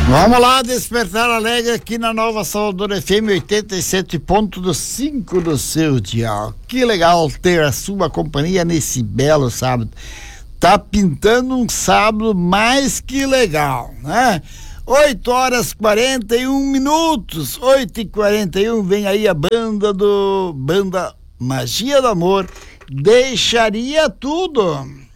Vamos lá, Despertar Alegre aqui na Nova Salvador FM 87.5 do seu dial. Que legal ter a sua companhia nesse belo sábado. Tá pintando um sábado mais que legal, né? 8h41, 8h41, vem aí a banda Magia do Amor, Deixaria Tudo.